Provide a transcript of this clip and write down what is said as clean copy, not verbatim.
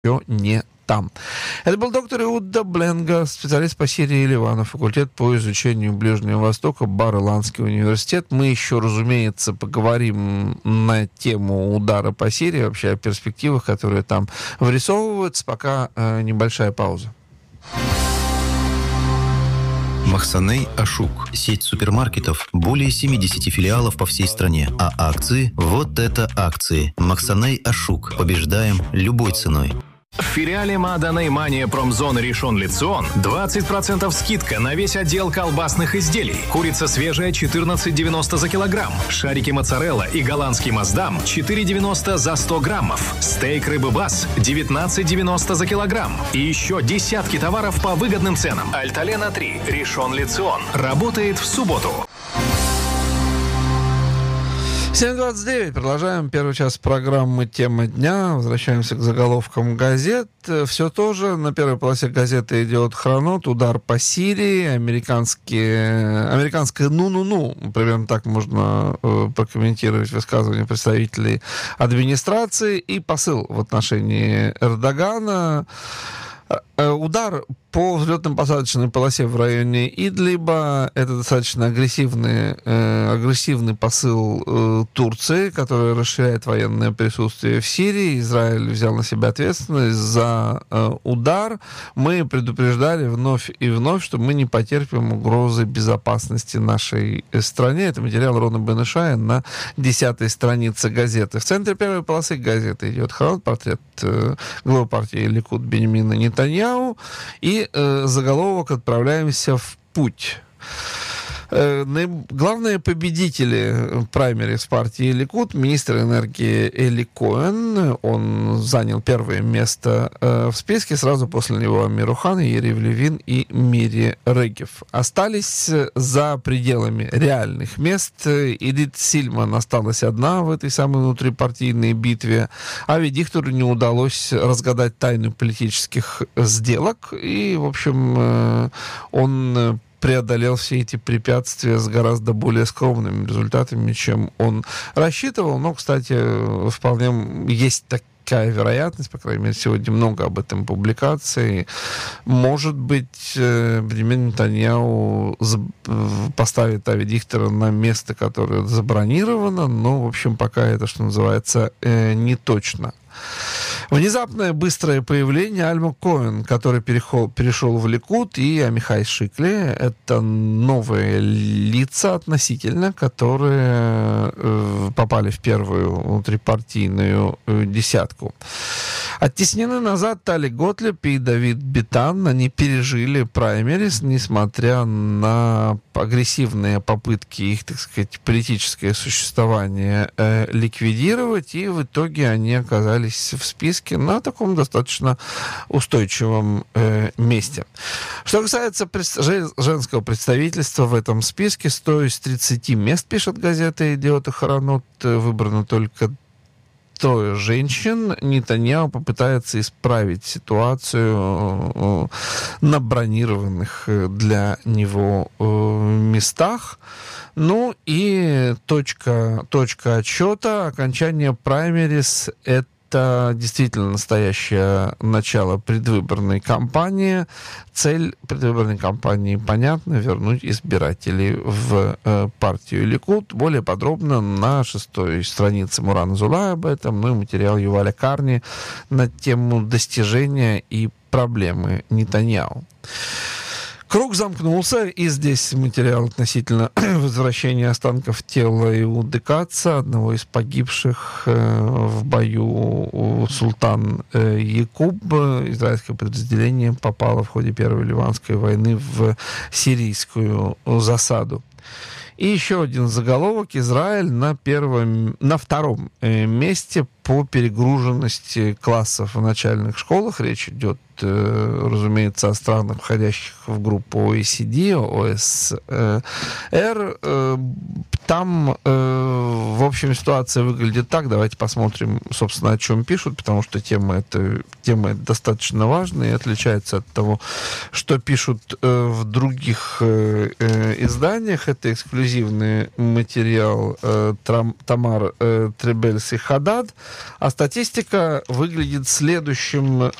не там. Это был доктор Иуда Бленга, специалист по Сирии и Ливану, факультет по изучению Ближнего Востока, Бар-Иландский университет. Мы еще, разумеется, поговорим на тему удара по Сирии, вообще о перспективах, которые там вырисовываются. Пока небольшая пауза. Махсаней Ашук. Сеть супермаркетов. Более 70 филиалов по всей стране. А акции? Вот это акции. Махсаней Ашук. Побеждаем любой ценой. В филиале Маданей Мания Промзоны Ришон Лицион 20% скидка на весь отдел колбасных изделий. Курица свежая 14,90 за килограмм. Шарики моцарелла и голландский маздам 4,90 за 100 граммов. Стейк рыбы бас 19,90 за килограмм. И еще десятки товаров по выгодным ценам. Альталена 3 Ришон Лицион работает в субботу. 7:29. Продолжаем первый час программы «Тема дня». Возвращаемся к заголовкам газет. Все то же. На первой полосе газеты идет хронот. Удар по Сирии. Американское «ну-ну-ну». Примерно так можно прокомментировать высказывание представителей администрации. И посыл в отношении Эрдогана. Удар по взлетно-посадочной полосе в районе Идлиба. Это достаточно агрессивный посыл Турции, который расширяет военное присутствие в Сирии. Израиль взял на себя ответственность за удар. Мы предупреждали вновь и вновь, что мы не потерпим угрозы безопасности нашей стране. Это материал Рона Бен-Ишая на 10-й странице газеты. В центре первой полосы газеты идет портрет главы партии Ликуд Биньямина Нетаньяху и заголовок «Отправляемся в путь». Главные победители праймериз партии Ликуд — министр энергии Эли Коэн. Он занял первое место в списке. Сразу после него Амир Охан, Ярив Левин и Мири Регев. Остались за пределами реальных мест. Эдит Сильман осталась одна в этой самой внутрипартийной битве. Ави Дихтеру не удалось разгадать тайну политических сделок. И, в общем, он преодолел все эти препятствия с гораздо более скромными результатами, чем он рассчитывал. Но, кстати, вполне есть такая вероятность, по крайней мере, сегодня много об этом публикаций. Может быть, Биньямин Нетаньяху поставит Ави Дихтера на место, которое забронировано, но, в общем, пока это, что называется, не точно. Внезапное быстрое появление Альма Коэн, который перешел в Ликуд, и Амихай Шикли. Это новые лица относительно, которые попали в первую внутрипартийную десятку. Оттеснены назад Тали Готлиб и Давид Битан. Они пережили праймерис, несмотря на агрессивные попытки их, так сказать, политическое существование ликвидировать, и в итоге они оказались в списке на таком достаточно устойчивом месте. Что касается женского представительства в этом списке, 100 из 30 мест, пишет газета «Идиот и Харанот», выбрано только 3 женщин. Нетаньяху попытается исправить ситуацию на бронированных для него местах. Ну и точка отсчета, окончание праймерис — это действительно настоящее начало предвыборной кампании. Цель предвыборной кампании понятна — вернуть избирателей в партию Ликуд. Более подробно на 6-й странице Мурана Зулая об этом, ну и материал Юваля Карни на тему достижения и проблемы Нетаньяху. Круг замкнулся, и здесь материал относительно возвращения останков тела Иуды Каца, одного из погибших в бою Султан Якуб. Израильское подразделение попало в ходе Первой Ливанской войны в сирийскую засаду. И еще один заголовок. Израиль на 2-м месте по перегруженности классов в начальных школах. Речь идет, разумеется, о странах, входящих в группу OECD, ОСР. Там, в общем, ситуация выглядит так. Давайте посмотрим, собственно, о чем пишут, потому что тема эта достаточно важная и отличается от того, что пишут в других изданиях. Это эксклюзивный материал Тамар Требельси-Хадад. А статистика выглядит следующим